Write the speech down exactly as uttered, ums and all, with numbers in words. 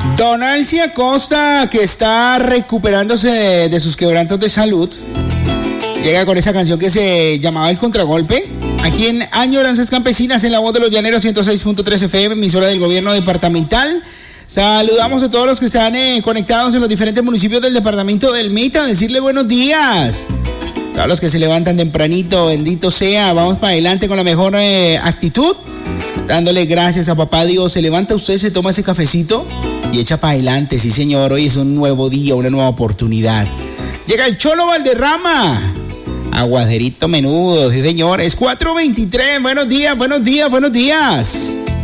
Don Alci Acosta, que está recuperándose de, de sus quebrantos de salud, llega con esa canción que se llamaba El Contragolpe. Aquí en Añoranzas Campesinas, en la voz de los llaneros, ciento seis punto tres F M, emisora del gobierno departamental. Saludamos a todos los que están eh, conectados en los diferentes municipios del departamento del Meta. Decirle buenos días. Todos los que se levantan tempranito, bendito sea. Vamos para adelante con la mejor eh, actitud, dándole gracias a papá Dios. Se levanta usted, se toma ese cafecito y echa para adelante. Sí, señor, hoy es un nuevo día, una nueva oportunidad. Llega el Cholo Valderrama. Aguaderito menudo, sí, señor. Es cuatro veintitrés. Buenos días, buenos días, buenos días.